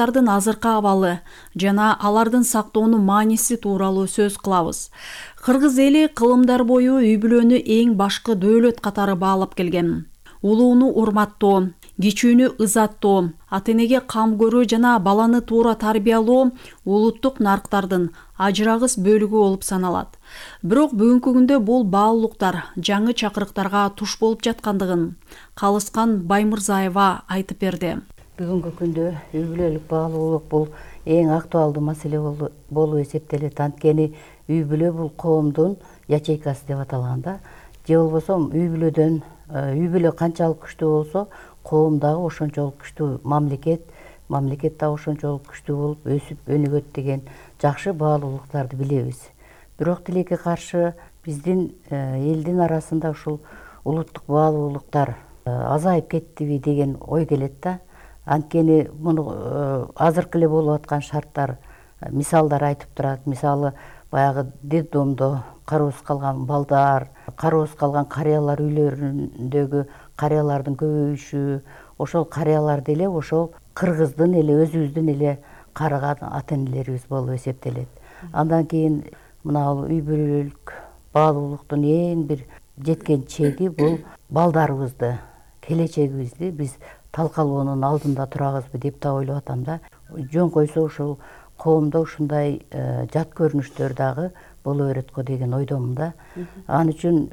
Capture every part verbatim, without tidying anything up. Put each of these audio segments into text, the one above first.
нарктардын азыркы абалы жана алардын сактоонун мааниси тууралуу сөз кылабыз. Кыргыз эли кылымдар бою үй бүлөнү эң башкы дөөлөт катары баалап келген. Улууну урматтоо, кичүүнү ызаттоо, ата-энеге кам көрүү жана баланы туура тарбиялоо улуттук нарктардын ажырагыс бөлүгү болуп саналат. Бирок бүгүнкү күндө бул баалуулуктар жаңы чакырыктарга туш болуп жаткандыгын Калыскан Баймырзаева айтып берди. Бүгүнкү күндө үй бүлөлүк баалуулук бул эң актуалдуу маселе болуп эсептелет. Анткени үй бүлө бул коомдун ячейкасы деп аталган да. Же болбосо үй бүлөдөн үй бүлө канчалык күчтүү болсо, коом дагы ошончолук күчтүү, мамлекет, мамлекет дагы ошончолук күчтүү болуп өсүп өнүгөт деген жакшы баалуулуктарды билебиз. Бирок тилекке каршы биздин элдин арасында ушул улуттук баалуулуктар азайып кеттиби деген ой келет да. Анткени муну азыркы эле болуп аткан шарттар мисалдар айтып турат. Мисалы баягы детдомдо кароосуз калган балдар, кароосуз калган карыялар үйлөрүндөгү карыялардын көбөйүшү, ошол карыялар деле ошол кыргыздын эле өзүбүздүн эле карыган ата-энелерибиз болуп эсептелет. Андан кийин мына үй бүлөлүк баалуулуктун эң бир жеткен чеги бул балдарыбызды, келечегибизди биз талкалоонун алдында турабызбы деп да ойлоп атам да. Жөн койсо ушул коомдо ушундай жат көрүнүштөр дагы боло берет го деген ойдомун да. Ал үчүн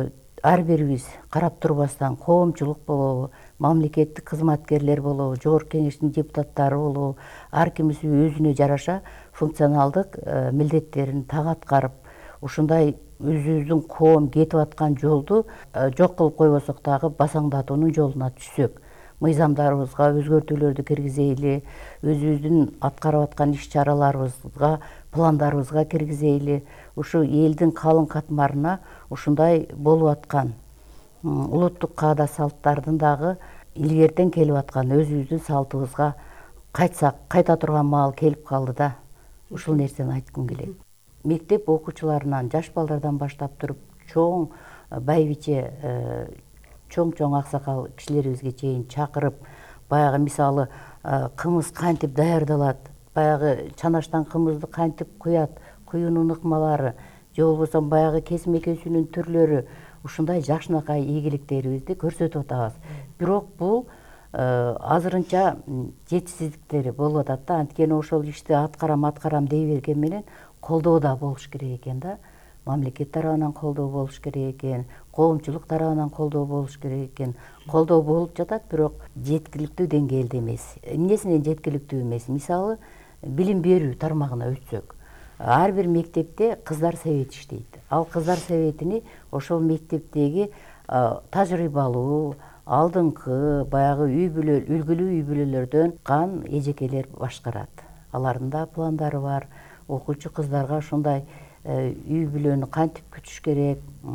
ар бирибиз карап турбастан коомчулук болобу, мамлекеттик кызматкерлер болобу, жогорку кеңештин депутаттары болобу, ар кимиз өзүнө жараша функционалдык милдеттерин так аткарып, ушундай өзүбүздүн коом кетип аткан жолду жок кылып койбосок дагы басаңдатуунун жолуна түшсөк, мыйзамдарыбызга өзгөртүүлөрдү киргизейли, өзүбүздүн аткарып аткан иш чараларыбызга, пландарыбызга киргизейли, ушу элдин калың катмарына ушундай болуп аткан улуттук каада салттардын дагы илгертен келип аткан өзүбүздүн салтыбызга кайтсак, кайта турган маал келип калды да. Ушул нерсени айткым келет. Мектеп окуучуларынан, жаш балдардан баштап туруп, чоң байбиче, чоң-чоң аксакал кишилерибизге чейин чакырып, баягы мисалы кымыз кантип даярдалат, баягы чанаштан кымызды кантип куят, куюунун ыкмалары, же болбосо баягы кесме кесүүнүн түрлөрү, ушундай жакшынакай ийгиликтерибизди көрсөтүп атабыз. Бирок бул азырынча жетишсиздиктери болуп атат да. Анткени ошол ишти аткарам, аткарам дей берген менен колдоо да болуш керек экен да. Мамлекет тарабынан колдоо болуш керек экен, коомчулук тарабынан колдоо болуш керек экен. Колдоо болуп жатат, бирок жеткиликтүү деңгээлде эмес. Эмнесинен жеткиликтүү эмес? Мисалы, билим берүү тармагына өтсөк, ар бир мектепте кыздар совет иштейт. Ал кыздар советини ошол мектептеги тажрыйбалуу, алдыңкы баягы үй бүлө, үлгүлүү үй бүлөлөрдөн кан эжекелер башкарат. Алардын да пландары бар. Окуучу кыздарга ушундай үй бүлөнү кантип күтүш керек,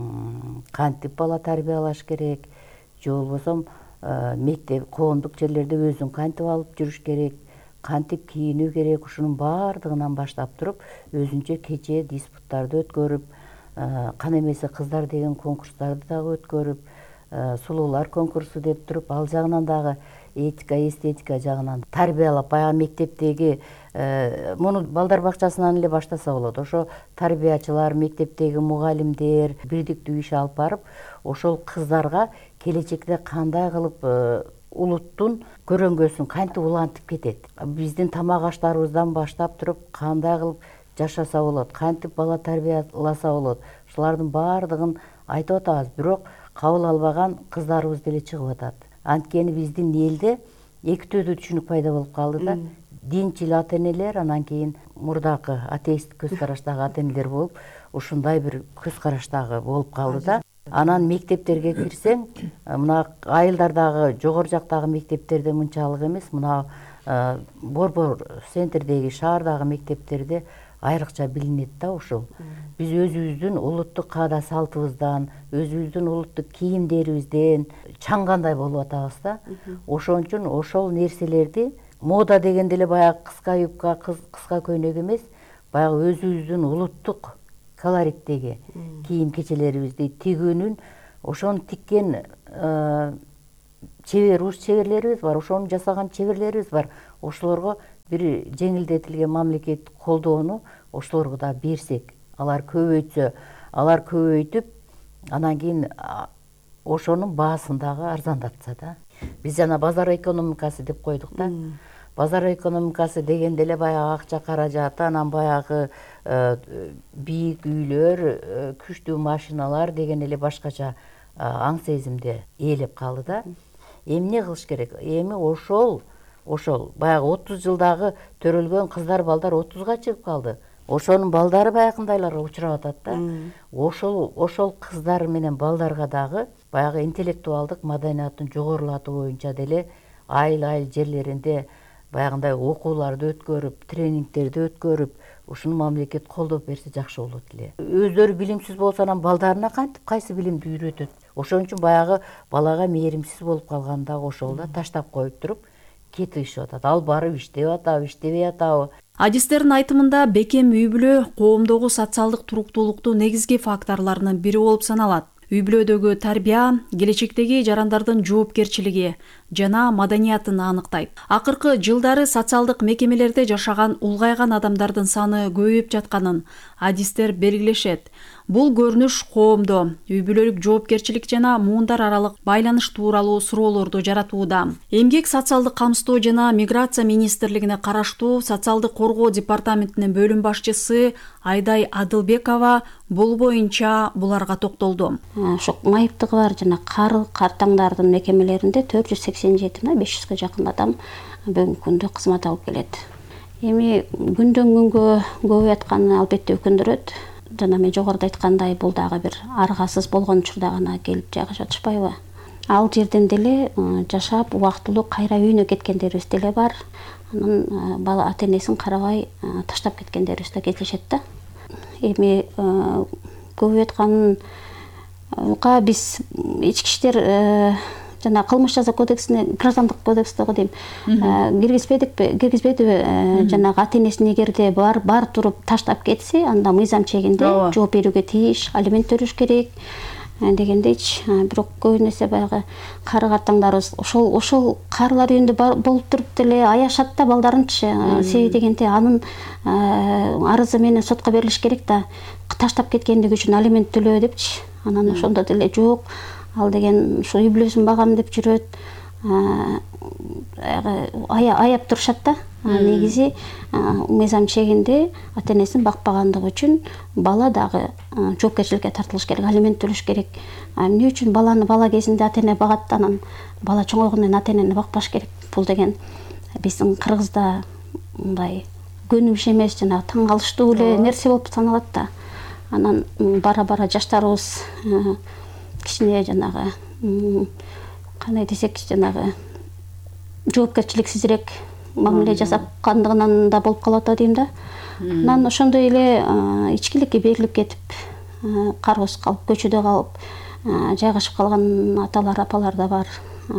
кантип бала тарбиялаш керек, же болбосо мектеп, коомдук жерлерде өзүн кантип алып жүрүш керек, кантип кийинүү керек, ушунун баардыгынан баштап туруп, өзүнчө кече диспуттарды өткөрүп, кан эмеси кыздар деген конкурстарды дагы өткөрүп, сулуулар конкурсу деп туруп, ал жагынан дагы этика, эстетика жагынан тарбиялап, баягы мектептеги муну балдар бакчасынан эле баштаса болот. Ошо тарбиячылар, мектептеги мугалимдер бирдиктүү иш алып барып, ошол кыздарга келечекте кандай кылып улуттун көрөңгөсүн кантип улантып кетет, биздин тамак аштарыбыздан баштап туруп кандай кылып жашаса болот, кантип бала тарбияласа болот, ушулардын баардыгын айтып атабыз. Бирок кабыл албаган кыздарыбыз деле чыгып атат. Анткени биздин элде эки түрдүү түшүнүк пайда болуп калды да. Динчил ата-энелер, анан кийин мурдакы атеисттик көз караштагы ата-энелер болуп, ушундай бир көз караштагы болуп калды да. Анан мектептерге кирсең, мына айылдардагы, жогору жактагы мектептерде мынчалык эмес, мына борбор центрдеги, шаардагы мектептерде айрыкча билинет да ушул. Биз өзүбүздүн улуттук каада салтыбыздан, өзүбүздүн улуттук кийимдерибизден чаңгандай болуп атабыз да. Ошон үчүн ошол нерселерди мода дегенде эле баягы кыска юбка, кыска көйнөк эмес, баягы өзүбүздүн улуттук колориттеги кийим кечелерибизди тигүүнүн, ошону тиккен чебер уз чеберлерибиз бар, ошону жасаган чеберлерибиз бар. Ошолорго бир жеңилдетилген мамлекеттик колдоону ошолорго да берсек, алар көбөйтсө, алар көбөйтүп, анан кийин ошонун баасын дагы арзандатса да. Биз жана базар экономикасы деп койдук да. Базар экономикасы дегенде эле баягы акча каражаты, анан баягы бийик үйлөр, күчтүү машиналар деген эле башкача аң сезимде ээлеп калды да. Эмне кылыш керек? Эми ошол ошол баягы отуз жылдагы төрөлгөн кыздар балдар отузга чыгып калды. Ошонун балдары баягындайларга учурап атат да. Ошол ошол кыздар менен балдарга дагы баягы интеллектуалдык маданиятын жогорулатуу боюнча деле айыл-айыл жерлеринде баягындай окууларды өткөрүп, тренингтерди өткөрүп, ушуну мамлекет колдоп берсе жакшы болот эле. Өздөрү билимсиз болсо, анан балдарына кантип кайсы билимди үйрөтөт? Ошон үчүн баягы балага мээримсиз болуп калганда ошол да таштап коюп туруп кетип ишип атат. Ал барып иштеп атабы, иштебей атабы. Адистердин айтымында бекем үй бүлө коомдогу социалдык туруктуулуктун негизги факторлорунун бири болуп саналат. Үй бүлөдөгү тарбия келечектеги жарандардын жоопкерчилиги жана маданиятын аныктайт. Акыркы жылдары социалдык мекемелерде жашаган улгайган адамдардын саны көбөйүп жатканын адистер белгилешет. Бул көрүнүш коомдо үй бүлөлүк жоопкерчилик жана муундар аралык байланыш тууралуу суроолорду жаратууда. Эмгек социалдык камсыздоо жана миграция министрлигине караштуу социалдык коргоо департаментинин бөлүм башчысы Айдай Адылбекова бул боюнча буларга токтолду. Ошо майыптыгы бар жана картаңдардын мекемелеринде төрт жүз сексен жети миң беш жүзгө жакын адам бүгүнкү күндө кызмат алып келет. Эми күндөн күнгө көбөйүп атканы албетте өкүндүрөт. Жана мен жогоруда айткандай, бул дагы бир аргасыз болгон учурда гана келип жайгашып атышпайбы? Ал жерден деле жашап убактылуу кайра үйүнө кеткендерибиз деле бар. Анан бала ата-энесин карабай таштап кеткендерибиз да кездешет да. Эми көбөйүп атканга биз ички иштер жана кылмыш жаза кодексине, граждандык кодекстеги дейм, киргизбедикпи, киргизбедиби? Жанагы ата-энесин эгерде бар бар туруп таштап кетсе, анда мыйзам чегинде жооп берүүгө тийиш, алимент төлөш керек дегендейчи. Бирок көбүн эсе баягы кары картаңдарыбыз ошол ошол карылар үйүндө болуп туруп деле аяшат да балдарынчы. Себеби дегенде анын арызы менен сотко берилиш керек да, таштап кеткендиги үчүн алимент төлөө депчи. Анан ошондо деле жок, ал деген ушу үй бүлөсүн багам деп жүрөт. Аяп турушат да. Негизи мыйзам чегинде ата-энесин бакпагандыгы үчүн бала дагы жоопкерчиликке тартылыш керек, алимент төлөш керек. Эмне үчүн баланы бала кезинде ата-эне багат, анан бала чоңойгондон кийин ата-энени бакпаш керек? Бул деген биздин Кыргызда мындай көнүгүш эмес, жана таң калыштуу эле нерсе болуп саналат да. Анан бара-бара жаштарыбыз кичине жанагы кандай десек, жанагы жоопкерчиликсизирээк мамиле жасапкандыгынан да болуп калып атат дейм да. Анан ошондой эле ичкиликке берилип кетип, кароосуз калып, көчөдө калып жайгашып калган аталар, апалар да бар.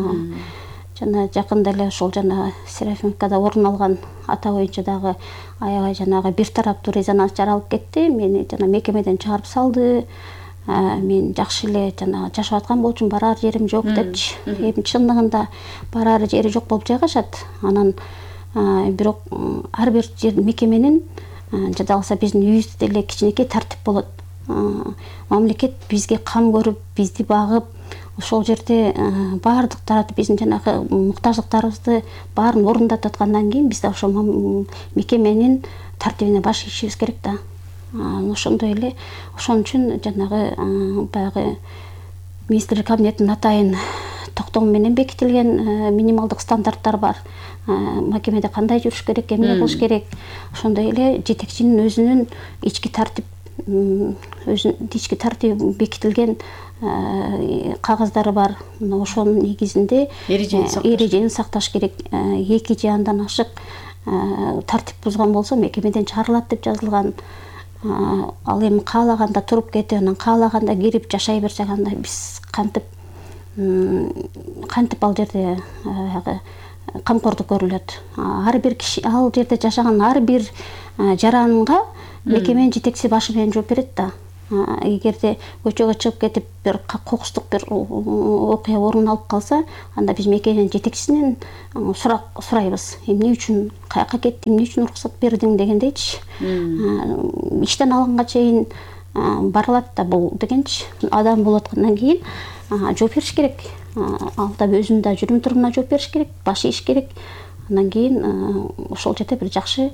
Жана жакында эле ошол жана Серафимовкада орун алган ата боюнча дагы аябай жанагы бир тараптуу резонанс жаралып кетти. Мени жана мекемеден чыгарып салды. Мен жакшы эле жана жашап аткан болчумун, барар жерим жок депчи. Эми чындыгында барар жери жок болуп жайгашат. Анан бирок ар бир жер мекеменин жада калса биздин үйүбүздө деле кичинекей тартип болот. Мамлекет бизге кам көрүп, бизди багып, ошол жерде баардык тарап биздин жанагы муктаждыктарыбызды баарын орундатып аткандан кийин биз да ошол мекеменин тартибине баш ийишибиз керек да. Ошондой эле, ошон үчүн жанагы баягы министрлик кабинетинин атайын токтому менен бекитилген минималдык стандарттар бар. Мекемеде кандай жүрүш керек, эмне кылыш керек. Ошондой эле жетекчинин өзүнүн ички тартип өзүнүн ички тартиби бекитилген кагаздары бар. Ошонун негизинде эрежени сакташ керек. Эки же андан ашык тартип бузган болсо мекемеден чыгарылат деп жазылган. Ал эми каалаганда туруп кетип, анан каалаганда кирип жашай берсек, анда биз кантип кантип ал жерде камкордук көрүлөт. Ар бир киши, ал жерде жашаган ар бир жаранга мекеменин жетекчиси башы менен жооп берет да. эгерде көчөгө чыгып кетип бир кокустук бир окуя орун алып калса, анда биз мекененин жетекчисинен сурак сурайбыз. Эмне үчүн каяка кеттиң, эмне үчүн уруксат бердиң дегендейчи. Иштен алганга чейин барылат да бул дегенчи. Адам болуп аткандан кийин жооп бериш керек. Ал да өзүнүн да жүрүм турумуна жооп бериш керек, баш ийиш керек. Андан кийин ошол жерде бир жакшы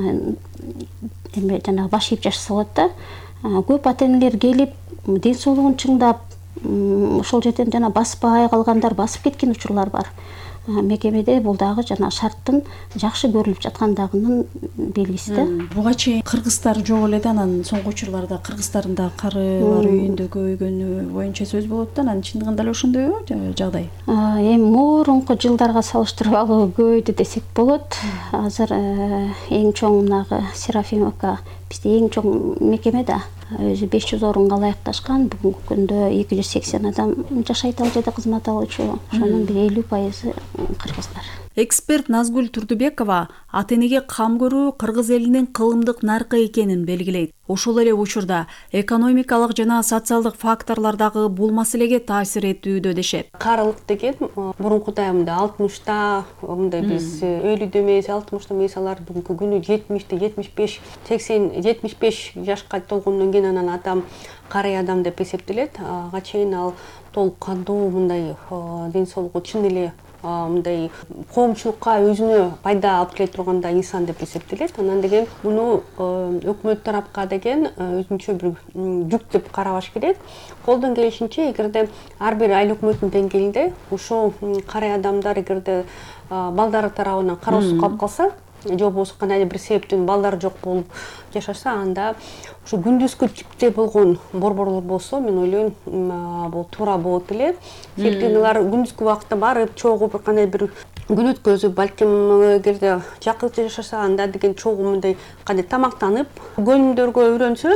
эме жанагы баш ийип жашаса болот да. Көп ата-энелер келип, ден соолугун чыңдап, ошол жерден жана баспай калгандар басып кеткен учурлар бар. Мекемеде бул дагы жана шарттын жакшы көрүлүп жаткандыгынын белгиси да. Буга чейин кыргыздар жок эле да, анан соңку учурларда кыргыздардын да карылар үйүндө көбөйгөнү боюнча сөз болот да, анан чындыгында эле ошондойбу жагдай? Эми мурунку жылдарга салыштырмалуу көбөйдү десек болот. Азыр эң чоң мынагы Серафимовка бизде эң чоң мекеме да. Өзү беш жүз орунга ылайыкташкан. Бүгүнкү күндө эки жүз сексен адам жашайт ал жерде кызмат алуучу. Ошонун бир элүү пайызы кыргыздар. Эксперт Назгүл Турдубекова ата-энеге кам көрүү кыргыз элинин кылымдык наркы экенин белгилейт. Ошол эле учурда экономикалык жана социалдык факторлор дагы бул маселеге таасир этүүдө дешет. Карылык деген мурункудай мындай алтымышта, мындай биз элүүдө эмес, алтымышта эмес, алар бүгүнкү күнү жетимиште, жетимиш беш, сексен, жетимиш беш жашка толгондон кийин анан адам карый адам деп эсептелет. Ага чейин ал толук кандуу мындай ден соолугу чын эле мындай коомчулукка өзүнө пайда алып келе тургандай инсан деп эсептелет. Анан деген муну өкмөт тарапка деген өзүнчө бир жүк деп карабаш керек. Колдон келишинче, эгерде ар бир айыл өкмөттүн деңгээлинде ушул карый адамдар эгерде балдары тарабынан кароосуз калып калса, же болбосо кандайдыр бир себептен балдары жок болуп жашаса, анда ушу күндүзгү типте болгон борборлор болсо, мен ойлойм, бул туура болот эле. Себептен алар күндүзгү убакытта барып, чогуу кандай бир күн өткөзүп, балким эгерде жакынча жашаса, анда деген чогуу мындай кандай тамактанып, көнүмдөргө үйрөнсө,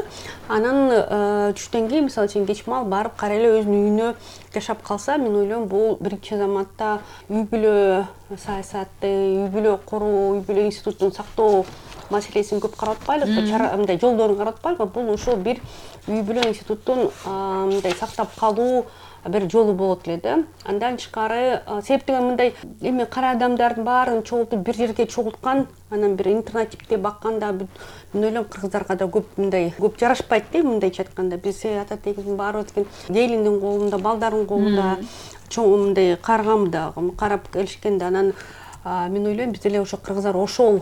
анан түштөн кийин, мисалы үчүн кечмал барып кара эле өзүнүн үйүнө жашап калса, мен ойлойм, бул биринчи заматта үй бүлө саясаты, үй бүлө куруу, үй бүлө институтун сактоо маселесин көп карап атпайлыкпы, мындай жолдорун карап атпайлыкпы. Бул ушул бир үй бүлө институтун мындай сактап калуу бир жолу болот эле да. Андан тышкары себептен мындай эми кара адамдардын баарын чогултуп бир жерге чогулткан, анан бир интернет типте бакканда, мен ойлойм, кыргыздарга да көп мындай көп жарашпайт да, мындайча айтканда. Биз ата тегибиздин баарыбыз деген келиндин колунда, балдардын колунда чоң мындай каргамда карап келишкенде, анан мен ойлойм, биз деле ошо кыргыздар ошол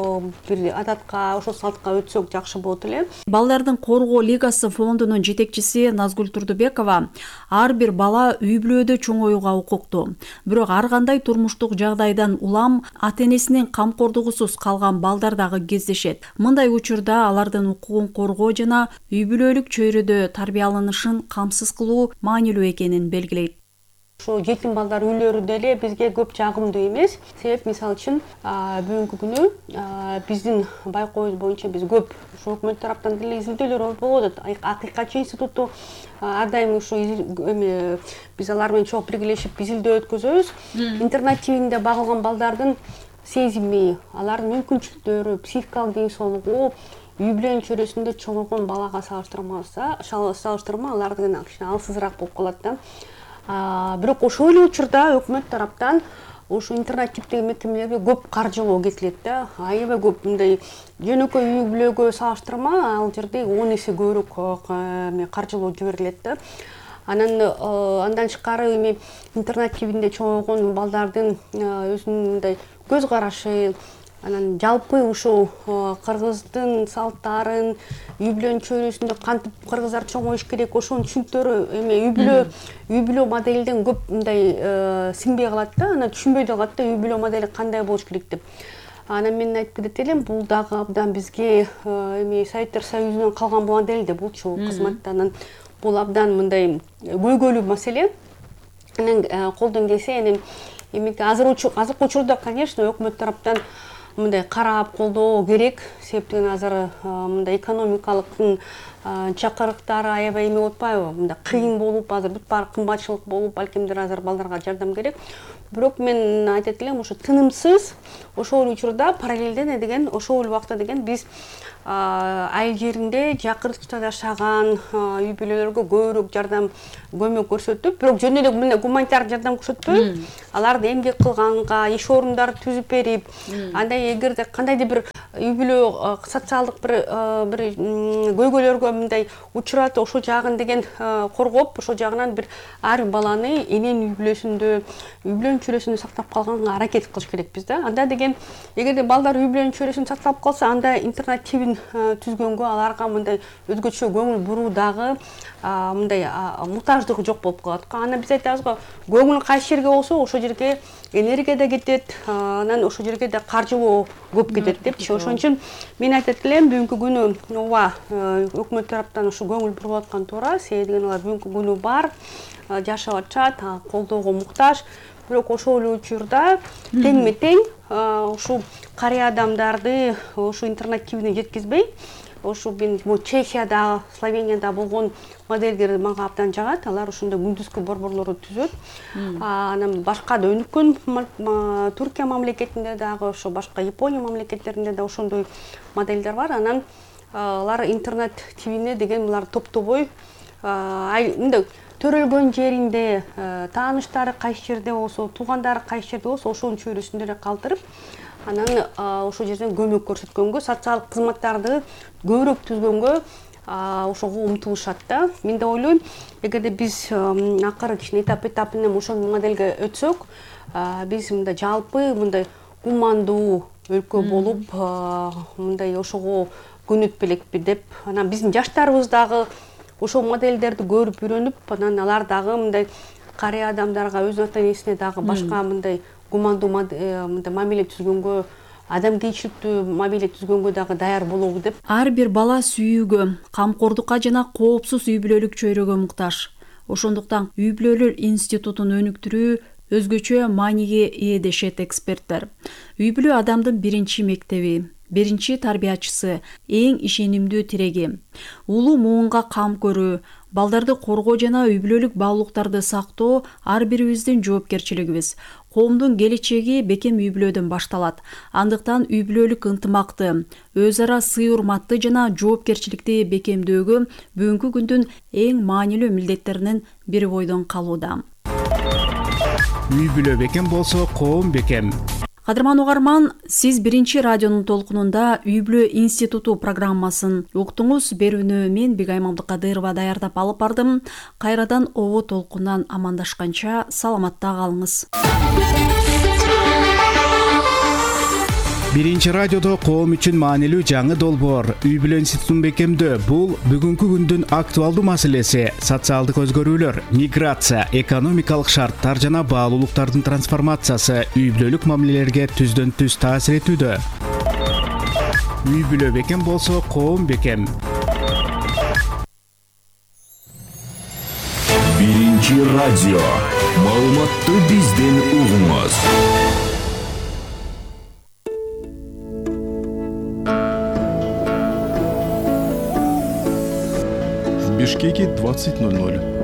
бир адатка, ошол салтка өтсөк жакшы болот эле. Балдардын коргоо лигасы фондунун жетекчиси Назгүл Турдубекова ар бир бала үй бүлөдө чоңоюуга укуктуу. Бирок ар кандай турмуштук жагдайдан улам ата-энесинин камкордугусуз калган балдар дагы кездешет. Мындай учурда алардын укугун коргоо жана үй бүлөлүк чөйрөдө тарбияланышын камсыз кылуу маанилүү экенин белгилейт. Ошо жетим балдар үйлөрү деле бизге көп жагымдуу эмес. Себеп, мисалы үчүн, бүгүнкү күнү биздин байкообуз боюнча биз көп ошо өкмөт тараптан деле изилдөөлөр болуп атат. Акыйкатчы институту ар дайым ушу эми биз алар менен чогуу биргелешип изилдөө өткөзөбүз. Интернет тибинде багылган балдардын сезими, алардын мүмкүнчүлүктөрү, психикалык ден соолугу үй бүлөнүн чөйрөсүндө чоңойгон балага салыштырмаса, салыштырма алардын кичине алсызыраак болуп калат да. Бирок ошол эле учурда өкмөт тараптан ушу интернет типтеги мекемелерге көп каржылоо кетилет да. Аябай көп мындай жөнөкөй үй бүлөгө салыштырма ал жерде он эсе көбүрөөк каржылоо жиберилет да. Анан андан тышкары эми интернет тибинде чоңойгон балдардын өзүнүн мындай көз карашы, анан жалпы ушул кыргыздын салттарын, үй бүлөнүн чөйрөсүндө кантип кыргыздар чоңоюш керек, ошонун түшүнүктөрү эми үй бүлө үй бүлө моделден көп мындай сиңбей калат да, анан түшүнбөй да калат да, үй бүлө модели кандай болуш керек деп. Анан мен айтып кетет элем, бул дагы абдан бизге эми Советтер Союзунан калган модель да булчу кызматтанын. Бул абдан мындай көйгөйлүү маселе. Анан колдон келсе, эми азыркы учурда, конечно, өкмөт тараптан мындай карап колдоо керек. Себептен азыр мындай экономикалык чакырыктары аябай эме болуп атпайбы, мындай кыйын болуп, азыр бүт баары кымбатчылык болуп, балкимдир азыр балдарга жардам керек. Бирок мен айтат элем, ошо тынымсыз ошол учурда параллелден деген ошол убакта деген биз айыл жеринде жакынча жашаган үй бүлөлөргө көбүрөөк жардам көмөк көрсөтүп, бирок жөн эле мындай гуманитардык жардам көрсөтпөй, аларды эмгек кылганга, иш орундары түзүп берип, андай эгерде кандайдыр бир үй бүлө социалдык бир бир көйгөйлөргө мындай учурат, ошол жагын деген коргоп, ошол жагынан бир ар бир баланы энен үй бүлөсүндө, үй бүлөнүн чөйрөсүндө сактап калганга аракет кылыш керекпиз да. Анда деген эгерде балдар үй бүлөнүн чөйрөсүндө сакталып калса, анда интернативин түзгөнгө, аларга мындай өзгөчө көңүл буруу дагы мындай муктаждыгы жок болуп калат. Анан биз айтабыз го, көңүл кайсы жерге болсо, ошол жерге энергия да кетет, анан ошол жерге да каржы көп кетет депчи. Ошон үчүн мен айтат элем, бүгүнкү күнү ооба өкмөт тараптан ушу көңүл буруп аткан туура, себеби деген алар бүгүнкү күнү бар, жашап атышат, колдоого муктаж. Бирок ошол учурда теңме тең ушул карый адамдарды ошо интернативине жеткизбей, ошо мен Чехияда, Словенияда болгон модельдер мага абдан жагат. Алар ошондой күндүзгү борборлорду түзөт. Анан башка да өнүккөн Түркия мамлекетинде дагы, ошо башка Япония мамлекеттеринде да ошондой модельдер бар. Анан алар интернет тивине деген булар топтобой мындай төрөлгөн жеринде, тааныштары кайсы жерде болсо, туугандары кайсы жерде болсо, ошонун чөйрөсүндө эле калтырып, анан ошол жерден көмөк көрсөткөнгө, социалдык кызматтарды көбүрөөк түзгөнгө ошого умтулушат да. Мен да ойлойм, эгерде биз акыры кичине этап этап менен ошол моделге өтсөк, биз мындай жалпы мындай гумандуу өлкө болуп, мындай ошого көнөт белекпи деп, анан биздин жаштарыбыз дагы ошол модельдерди көрүп үйрөнүп, анан алар дагы мындай карый адамдарга, өз ата энесине дагы башка мындай гумандуу мындай мамиле түзгөнгө, адамгерчиликтүү мамиле түзгөнгө дагы даяр болобу деп. Ар бир бала сүйүүгө, камкордукка жана коопсуз үй бүлөлүк чөйрөгө муктаж. Ошондуктан үй бүлөлөр институтун өнүктүрүү өзгөчө мааниге ээ дешет эксперттер. Үй бүлө адамдын биринчи мектеби, биринчи тарбиячысы, эң ишенимдүү тиреги. Улуу муунга кам көрүү, балдарды коргоо жана үй бүлөлүк баалуулуктарды сактоо ар бирибиздин жоопкерчилигибиз. Коомдун келечеги бекем үй бүлөдөн башталат. Андыктан үй бүлөлүк ынтымакты, өз ара сый урматты жана жоопкерчиликти бекемдөөгө бүгүнкү күндүн эң маанилүү милдеттеринин бири бойдон калууда. Үй бүлө бекем болсо, коом бекем. Кадырман угарман, сиз биринчи радионун толкунунда Үй бүлө институту программасын уктуңуз. Берүүнү мен Бигайым Абдыкадырова даярдап алып бардым. Кайрадан обо толкундан амандашканча саламатта калыңыз. Биринчи радиодо коом үчүн маанилүү жаңы долбоор Үй бүлө институтун бекемдөө. Бул бүгүнкү күндүн актуалдуу маселеси. Социалдык өзгөрүүлөр, миграция, экономикалык шарттар жана баалуулуктардын трансформациясы үй бүлөлүк мамилелерге түздөн түз таасир этүүдө. Үй бүлө бекем болсо, коом бекем. Биринчи радио. Маалыматты бизден угуңуз. В Бишкеке двадцать ноль ноль.